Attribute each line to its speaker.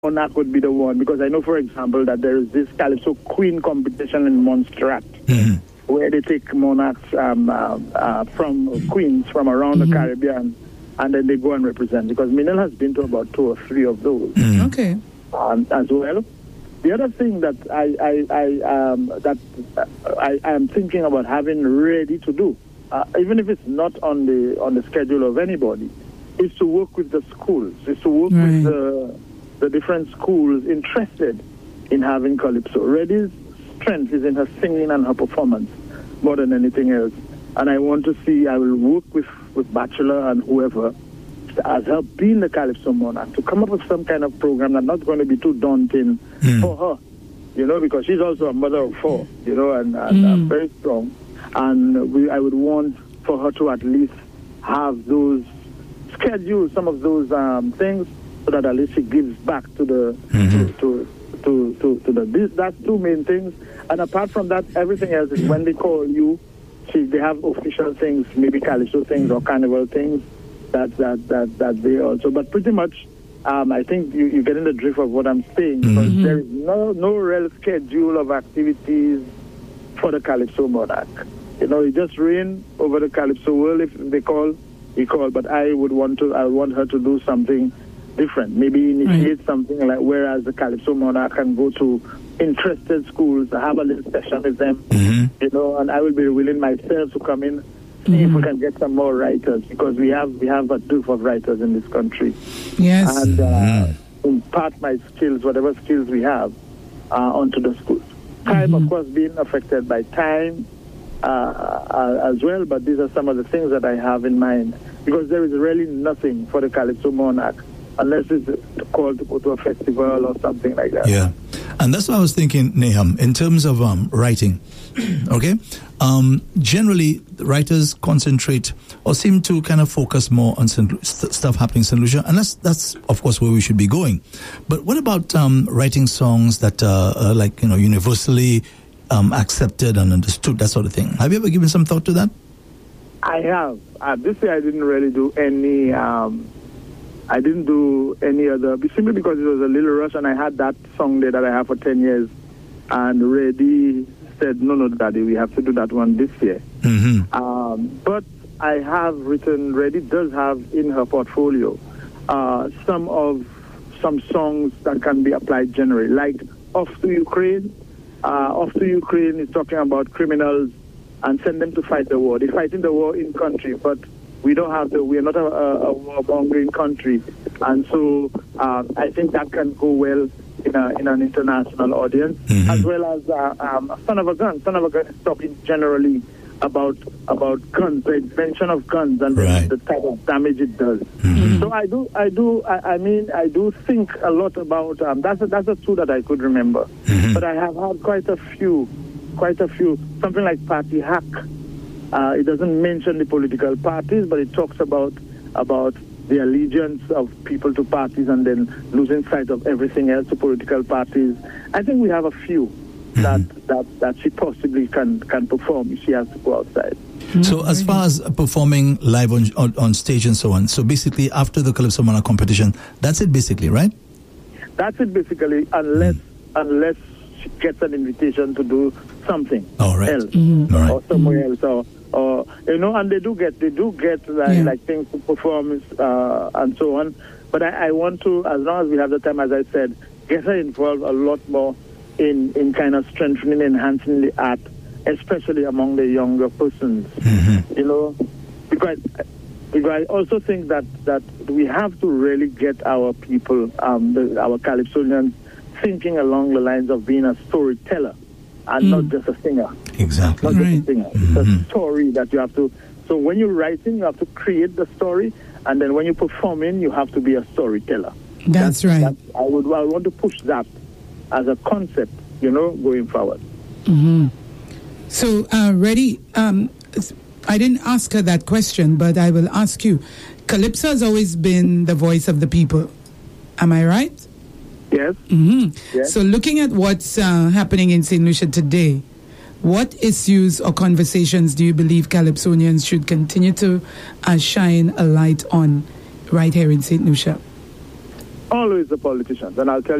Speaker 1: Monarch would be the one, because I know, for example, that there is this Calypso Queen competition in Montserrat, where they take monarchs from queens from around the Caribbean, and then they go and represent. Because Minel has been to about 2 or 3 of those.
Speaker 2: Okay.
Speaker 1: As well. The other thing that I am thinking about having ready to do, even if it's not on the schedule of anybody, is to work with the schools, is to work with the different schools interested in having Calypso. Reddy's strength is in her singing and her performance more than anything else. And I want to see, I will work with Bachelor and whoever as her being the Calypso Monarch to come up with some kind of program that's not going to be too daunting for her, because she's also a mother of 4, and very strong. And I would want for her to at least have those schedules, some of those things, so that at least she gives back to the that's 2 main things. And apart from that, everything else is when they call you, they have official things, maybe Calypso things or carnival things that they also. But pretty much, I think you get in the drift of what I'm saying, because there is no real schedule of activities for the Calypso Monarch. It just rain over the Calypso world. If they call, we call. But I want her to do something different. Maybe initiate something like, whereas the Calypso Monarch can go to interested schools, have a little session with them, and I will be willing myself to come in, see if we can get some more writers, because we have a dearth of writers in this country.
Speaker 2: Yes.
Speaker 1: And impart my skills, whatever skills we have, onto the schools. Time, of course, being affected by time as well, but these are some of the things that I have in mind, because there is really nothing for the Calypso Monarch unless it's called to go to a festival or something like that.
Speaker 3: Yeah. And that's what I was thinking, Nahum, in terms of writing. Okay? Generally, writers concentrate or seem to kind of focus more on stuff happening in St. Lucia, and that's of course where we should be going. But what about writing songs that are universally accepted and understood, that sort of thing? Have you ever given some thought to that?
Speaker 1: I have. This year I didn't really do any. I didn't do any other, simply because it was a little rush, and I had that song there that I have for 10 years, and Reddy said, no, Daddy, we have to do that one this year. But I have written, Reddy does have in her portfolio some songs that can be applied generally, like Off to Ukraine. Off to Ukraine is talking about criminals and send them to fight the war. They're fighting the war in country, but we don't have we are not a war-mongering country. And so I think that can go well in an international audience, as well as Son of a Gun. Son of a Gun is talking generally about guns, the invention of guns, and the type of damage it does. So I do think a lot about that's the 2 that I could remember. But I have had quite a few. Something like Party Hack. It doesn't mention the political parties, but it talks about the allegiance of people to parties and then losing sight of everything else to political parties. I think we have a few that she possibly can perform if she has to go outside.
Speaker 3: So as far as performing live on stage and so on, so basically after the Calypso Monarch competition, that's it basically, right?
Speaker 1: That's it basically, unless she gets an invitation to do something else or somewhere else, or and they do get like things to perform and so on. But I want to, as long as we have the time, as I said, get her involved a lot more in kind of strengthening, enhancing the art, especially among the younger persons. Because I also think that we have to really get our people, our Calypsonians, thinking along the lines of being a storyteller and not just a singer.
Speaker 3: Exactly.
Speaker 1: Not just a singer. It's a story that you have to. So when you're writing, you have to create the story, and then when you're performing, you have to be a storyteller.
Speaker 2: That's right.
Speaker 1: I want to push that as a concept, going forward.
Speaker 2: So, Reddy, I didn't ask her that question, but I will ask you. Calypso has always been the voice of the people. Am I right?
Speaker 1: Yes.
Speaker 2: Yes. So looking at what's happening in St. Lucia today, what issues or conversations do you believe Calypsonians should continue to shine a light on right here in St. Lucia?
Speaker 1: Always the politicians, and I'll tell